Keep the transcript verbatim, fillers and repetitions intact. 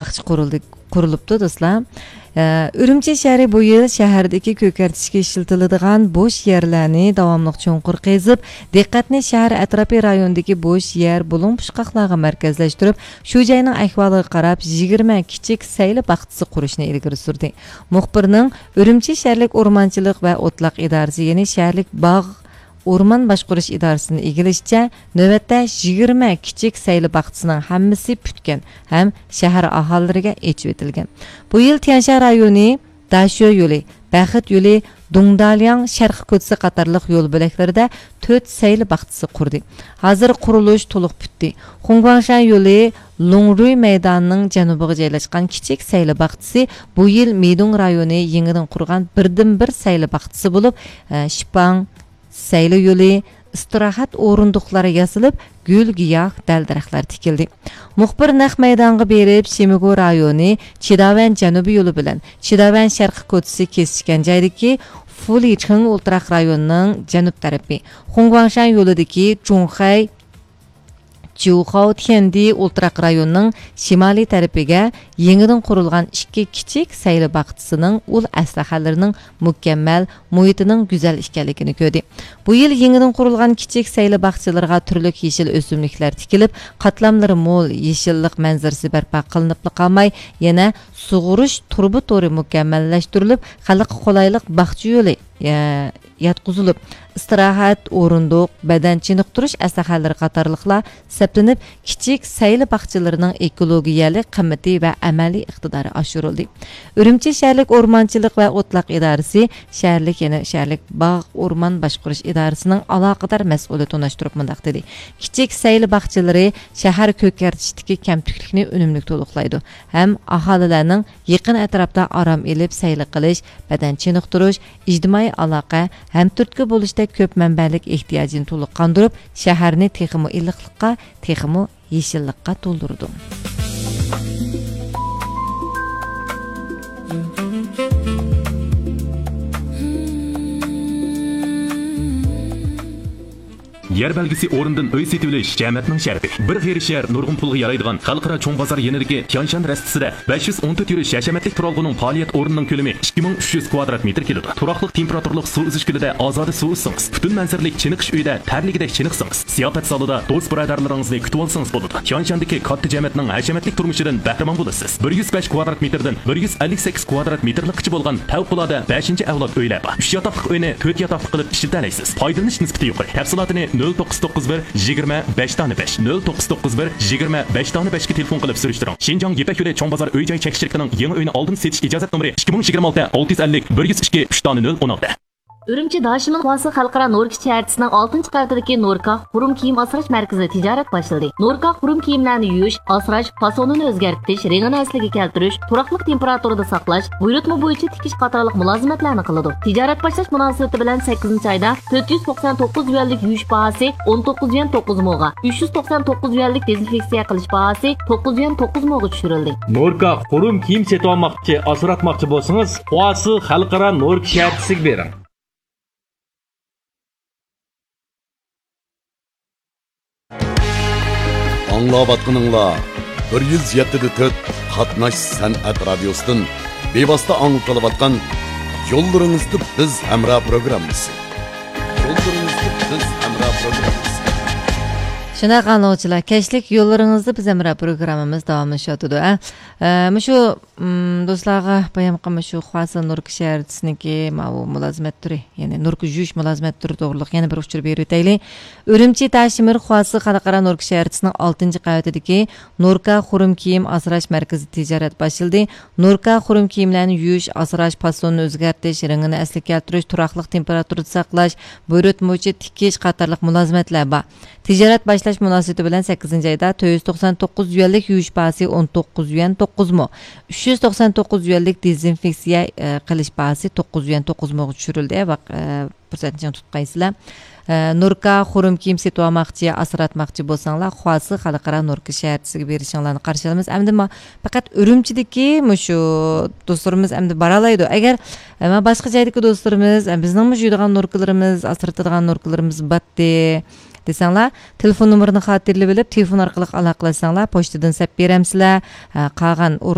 باغچە qurildi, qurilibdi do'stlar. Ürümçi şəhəri bu yıl şəhərdəki kökərtişə işlətildiğən boş yerlərini davamlıq çonqur qezib, diqqətni şəhər ətrafı rayondakı boş yer bulun puşqaqlarga mərkəzləşdirib, şu joyning ahvoliga qarab yigirma kichik saylı baxçısı qurishni ilgari surdi. Muxbirning Ürümçi şəhərlik o'rmonchilik va o'tloq idorasi, ya'ni şəhərlik bog' Orman boshqarish idorasining egilishicha, navbatda yigirma kichik sayli baxchisining hammasi putgan ham shahar aholilariga echib etilgan. Bu yil Tianshan rayoni Dasho yo'li, Baxit yo'li, Dongdalyang sharq ko'chasi qatorliq yo'l bo'laklarida to'rt sayli baxchisi qurdi. Hozir qurilish to'liq bitdi. Xongwangshan yo'li Longrui maydonining janubiga joylashgan kichik sayli baxchisi bu yil Meidong rayoni yangidan qurgan birdan bir sayli baxchisi bo'lib, Shipang sayli yo'li, istirohat o'rindiqlari yasilib, gul, giyoh, dal-daraxtlar tikildi. Muxbir naq maydonga berib, Shimigo rayoni Chidavan janubiy yo'li bilan Chidavan sharq ko'chasi kesishgan joydagi Fulicheng o'ltiraq rayonining janub tarafi, Xongwangshan yo'lidagi Zhonghay Jiuhao Tiandi o'ltiraq rayonining shimoliy tarafiga yangidan qurilgan ikki kichik sayli baxchisining ul aslahalarining mukammal, muhitining go'zal ekanligini ko'rdi. Bu yil yangidan qurilgan kichik sayli baxchilarga turli yeshil o'simliklar tikilib, qatlamlari mo'l yeshillik manzarasi barpo qilinib qolmay, yana sug'urish turbi to'ri mukammallashtirilib, xalq qulaylik baxchi yo'li yatqizilib, istirohat, o'rindiq, badan chiniqtirish aslahalari qatorliqlar saplanib, kichik sayli baxchilarining ekologiyalik qimmati va amaliy iqtidori oshirildi. Ürümçi shaharlik o'rmonchilik va o'tloq idorasi, shaharlik yana shaharlik bog' o'rmon boshqarish idorasining aloqador mas'uli tonashtirib mundaq dedi. Kichik sayli baxchilari shahar ko'kartishdagi kamtuklikni unumli to'liqlaydi. Ham aholilarning yaqin atrofda orom elib sayli qilish, badan chiniqtirish, ijtimoiy aloqa ham turtki bo'lishda ko'p manbalik ehtiyojini to'liq qondirib, shaharni texmo iliqlikqa, texmo yeshillikqa to'ldirdi. Yer belgisi o'rindan uy setilish jamiyatning sharafi. Bir xeyri shahar nurg'un pulga yaraydigan xalqaro cho'ng bozor yenidagi Tianshan rastisida besh yuz o'n to'rt yurish hashamatlik turalg'uning faoliyat o'rnining ko'lami ikki ming uch yuz kvadrat metr keladi. Turaqliq temperaturlik suv izish gulida ozoda suv ichsangiz, butun manzaralik chiniqish uyida tarligidek chiniqsangiz, ziyofat zalida do'st birodarlaringizni kutib olsangiz bo'ladi. Tianshandagi katta jamiyatning hashamatlik turmushidan bahramand bo'lasiz. bir yuz besh kvadrat metrdan bir yuz ellik sakkiz kvadrat metrlikcha bo'lgan favqulodda beshinchi avlod uylar bor. uch yotoqli uyni to'rt yotoqli qilib ishlatanaysiz. Foydalanish nisbati yuqori. Tafsilotini nol to'qqiz to'qqiz bir yigirma besh besh nol to'qqiz to'qqiz bir yigirma besh besh ga telefon qilib surishtiring. Shinjong Yepak yo'li cho'ng bozor uy joy chekishligining yangi uyni oldin setish ijozat nomeri ikki ming yigirma olti olti yuz ellik bir yuz ikki uch nol o'n olti. Ürümçi Daşimil Xalqaro Xalqaro Norka şəhərçisining oltinchi qavatidagi Norka Xurum kiyim asrash markazi tijorat boshladi. Norka Xurum kiyimlarni yuvish, asrash, fasonini o'zgartirish, rangini asliga keltirish, turaqliq temperaturada saqlash, buyurtma bo'yicha tikish qatorliq mulozimatlarni qiladi. Tijorat boshlash munosabati bilan sakkizinchi oyda to'rt yuz to'qson to'qqiz yuanlik yuvish bahasi o'n to'qqiz yuan to'qqiz mo'ga, uch yuz to'qson to'qqiz yuanlik dezinfeksiya qilish bahasi to'qqiz yuan to'qqiz mo'ga tushirildi. Norka Xurum kiyim setib olmoqchi, asratmoqchi bo'lsangiz, Xo'asi Xalqaro Norka şəhərçisiga bering. Anlavatqınınla bir yuz yetti to'rt Qatnash san'at radiosidan bevosita anglatilayotgan Yo'llaringizda biz hamra programmasi. Yo'llaringizda biz hamra programmasi. Shuna qanotchilar, kashlik yo'llaringizda biz hamra programmamiz davomlashyotdi. Shu do'stlarga bayam qilma shu Xo'asi Norka shahrisiniki ma'lum mulozimat turi, ya'ni Norka yuvish mulozimat turi to'g'riliq yana bir uchur berib o'taylik. Ürümçi Tashimir Xo'asi Xalqaro Norka shahrining oltinchi qavatidagi Norka Xurum kiyim asrash markazi tijorat boshladi. Norka Xurum kiyimlarni yuvish, asrash, fasonini o'zgartirish, rangini asliga keltirish, turaqliq temperaturada saqlash, buyurtma bo'yicha tikish qatorliq mulozimatlar bor. Tijorat boshlash munosabati bilan sakkizinchi oyda to'rt yuz to'qson to'qqiz yuanlik yuvish bahasi o'n to'qqiz yuan to'qqiz mo, uch yuz to'qson to'qqiz yuanlik dezinfeksiya qilish bahasi to'qqiz yuan to'qqiz mo tushirildi. Va fursatni tutqaysizlar. Norka Xurum kiyim setib olmoqchi, asratmoqchi bo'lsanglar, Xo'asi Xalqaro Norka shahriga berishinglarni qarshi olamiz. Endi faqat Ürümchidagi shu do'stlarimiz endi baralaydi. Agar boshqa joydagi do'stlarimiz, bizning yuydigan norkalarimiz, asratadigan norkalarimiz batdi desanglar, telefon nomerini xotirlab olib, telefon orqali aloqalashsanglar, pochtadan sap beramsizlar. Qolgan